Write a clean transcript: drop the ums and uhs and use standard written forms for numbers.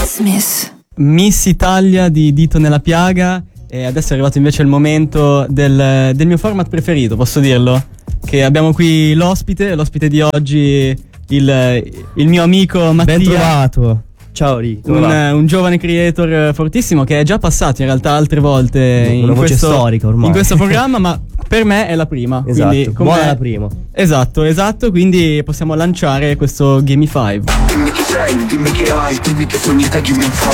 Miss Italia di Dito nella piaga. E adesso è arrivato invece il momento del mio format preferito, posso dirlo? Che abbiamo qui l'ospite di oggi, il mio amico Mattia. Ben trovato. Ciao Rico. Un giovane creator fortissimo che è già passato in realtà altre volte una voce storica ormai in questo programma, ma per me è la prima. Esatto, quindi, buona la prima. Esatto, quindi possiamo lanciare questo Gimme 5. Dimmi chi sei, dimmi che hai, dimmi che sogni te, Gimme 5.